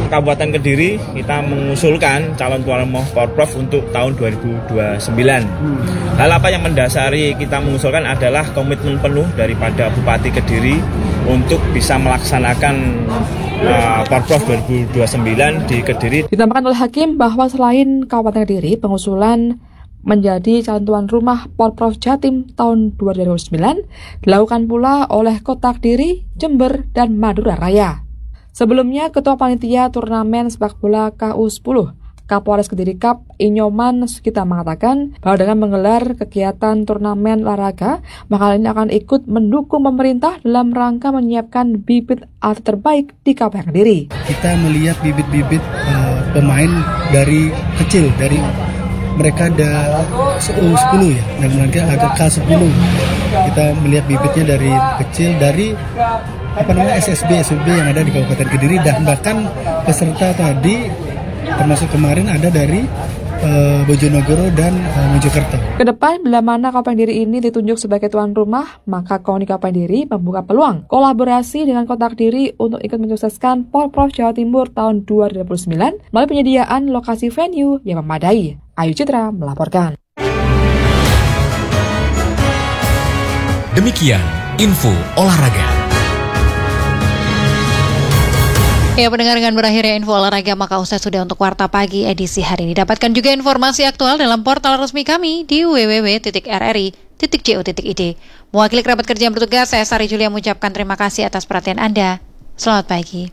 Kabupaten Kediri kita mengusulkan calon tuan rumah Porprov untuk tahun 2029. Hal apa yang mendasari kita mengusulkan adalah komitmen penuh daripada Bupati Kediri untuk bisa melaksanakan Porprov 2029 di Kediri. Ditambahkan oleh Hakim bahwa selain Kabupaten Kediri, pengusulan menjadi calon tuan rumah Porprov Jatim tahun 2009 dilakukan pula oleh Kota Kediri, Jember, dan Madura Raya. Sebelumnya, Ketua Panitia Turnamen Sepak Bola KU10, Kapolres Kediri Cup, Inyoman Sukita mengatakan bahwa dengan menggelar kegiatan turnamen olahraga, maka ini akan ikut mendukung pemerintah dalam rangka menyiapkan bibit atlet terbaik di Kabupaten Kediri. Kita melihat bibit-bibit pemain dari kecil, dari mereka ada U10 ya, dan mereka ada K10. Kita melihat bibitnya dari kecil, dari SSB yang ada di Kabupaten Kediri, dan bahkan peserta tadi termasuk kemarin ada dari Bojonegoro dan Mojokerto. Kedepan, bila mana Kabupaten Kediri ini ditunjuk sebagai tuan rumah, maka KONI Kabupaten Kediri membuka peluang kolaborasi dengan Kota Kediri untuk ikut mensukseskan Porprov Jawa Timur tahun 2029 melalui penyediaan lokasi venue yang memadai. Ayu Citra melaporkan. Demikian info olahraga. Ya, pendengar, dengan berakhirnya info olahraga maka usai sudah untuk Warta Pagi edisi hari ini. Dapatkan juga informasi aktual dalam portal resmi kami di www.rri.co.id. Mewakili kerabat kerja yang bertugas, saya Sari Julia mengucapkan terima kasih atas perhatian Anda. Selamat pagi.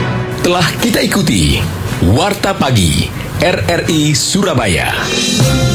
Telah kita ikuti Warta Pagi RRI Surabaya.